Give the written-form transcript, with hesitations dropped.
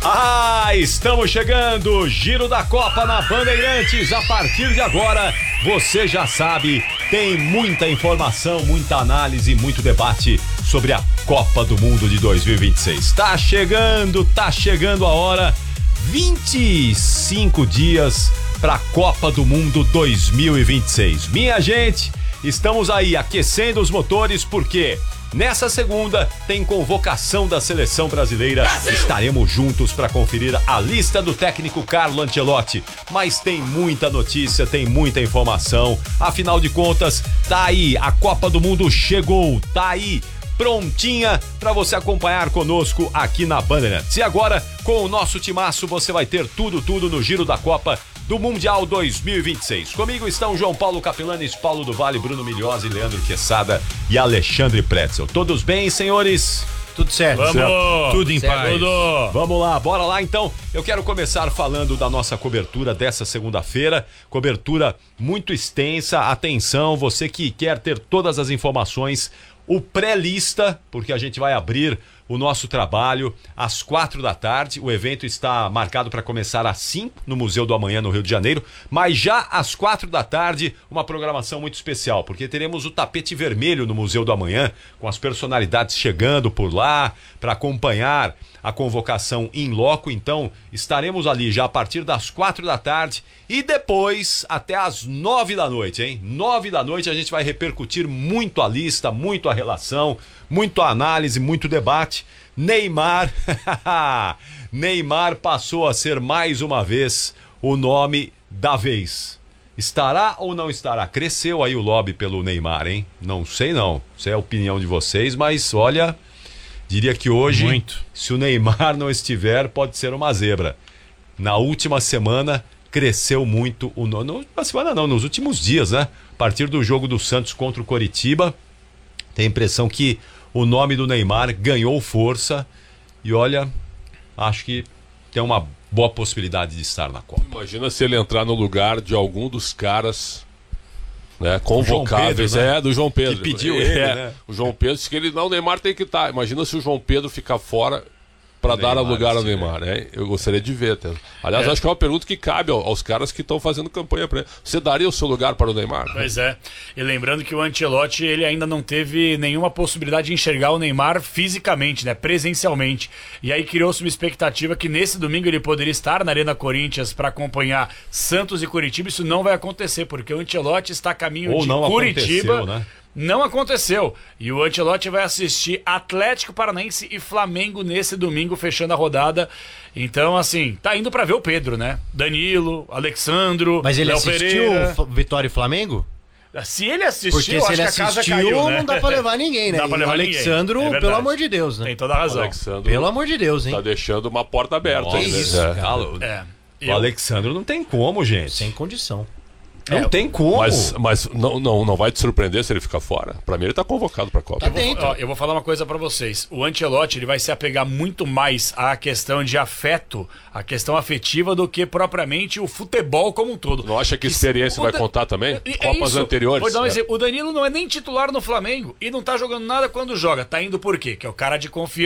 Estamos chegando, Giro da Copa na Bandeirantes. A partir de agora, você já sabe, tem muita informação, muita análise, muito debate sobre a Copa do Mundo de 2026. Tá chegando a hora, 25 dias para a Copa do Mundo 2026. Minha gente, estamos aí aquecendo os motores porque nessa segunda tem convocação da seleção brasileira. Estaremos juntos para conferir a lista do técnico Carlo Ancelotti. Mas tem muita notícia, tem muita informação. Afinal de contas, tá aí, a Copa do Mundo chegou, tá aí, prontinha para você acompanhar conosco aqui na Bandeirantes. E agora, com o nosso timaço, você vai ter tudo no Giro da Copa do Mundial 2026. Comigo estão João Paulo Capilanes, Paulo do Vale, Bruno Milhose, Leandro Quesada e Alexandre Pretzel. Todos bem, senhores? Tudo certo. Vamos! Tudo em paz. Tudo. Vamos lá, bora lá então. Eu quero começar falando da nossa cobertura dessa segunda-feira. Cobertura muito extensa. Atenção, você que quer ter todas as informações, o pré-lista, porque a gente vai abrir o nosso trabalho às 16h. O evento está marcado para começar às 5 no Museu do Amanhã, no Rio de Janeiro, mas já às 16h, uma programação muito especial, porque teremos o tapete vermelho no Museu do Amanhã, com as personalidades chegando por lá para acompanhar a convocação in loco. Então estaremos ali já a partir das 16h e depois até às 9h, hein? 9h a gente vai repercutir muito a lista, muito a relação, muito a análise, muito debate. Neymar passou a ser mais uma vez o nome da vez. Estará ou não estará? Cresceu aí o lobby pelo Neymar, hein? Não sei não, isso é a opinião de vocês, mas olha, diria que hoje, se o Neymar não estiver, pode ser uma zebra. Na última semana cresceu muito o nome. Na última semana não, nos últimos dias, né? A partir do jogo do Santos contra o Coritiba, tem a impressão que o nome do Neymar ganhou força e olha, acho que tem uma boa possibilidade de estar na Copa. Imagina se ele entrar no lugar de algum dos caras, né, convocáveis, Pedro, né? Do João Pedro. Que pediu ele, né? O João Pedro disse que ele, não, o Neymar tem que estar. Imagina se o João Pedro ficar fora para dar lugar ao Neymar, né? Eu gostaria de ver até. Aliás, acho que é uma pergunta que cabe aos caras que estão fazendo campanha para ele. Você daria o seu lugar para o Neymar? Pois é. E lembrando que o Ancelotti, ele ainda não teve nenhuma possibilidade de enxergar o Neymar fisicamente, né? Presencialmente. E aí criou-se uma expectativa que nesse domingo ele poderia estar na Arena Corinthians para acompanhar Santos e Coritiba. Isso não vai acontecer, porque o Ancelotti está a caminho de Curitiba. Né? Não aconteceu. E o Ancelotti vai assistir Atlético Paranaense e Flamengo nesse domingo, fechando a rodada. Então, assim, tá indo pra ver o Pedro, né? Danilo, Alexandro, Mas ele Léo assistiu Pereira. Vitória e Flamengo? Se ele assistiu, Porque acho se ele que a casa assistiu, caiu, né? não dá pra levar ninguém, né? Não dá pra levar o Alexandro, ninguém. É pelo verdade. amor de Deus, né? Tem toda a razão. Alexandro Pelo amor de Deus, hein? tá deixando uma porta aberta. Nossa, aí, né? isso, O Alexandro não tem como, gente. Sem condição. Não tem como. Mas não vai te surpreender se ele ficar fora. Pra mim ele tá convocado pra Copa. Eu vou falar uma coisa pra vocês. O Ancelotti, ele vai se apegar muito mais à questão de afeto, à questão afetiva, do que propriamente o futebol como um todo. Não acha que experiência vai contar também? Copas anteriores. Vou dar um exemplo. O Danilo não é nem titular no Flamengo e não tá jogando nada quando joga. Tá indo por quê? Que é o cara de confiança.